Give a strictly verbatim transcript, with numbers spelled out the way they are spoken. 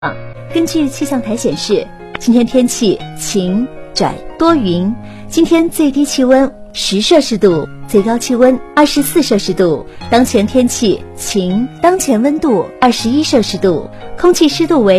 根据气象台显示，今天天气晴转多云，今天最低气温十摄氏度，最高气温二十四摄氏度。当前天气晴，当前温度二十一摄氏度，空气湿度为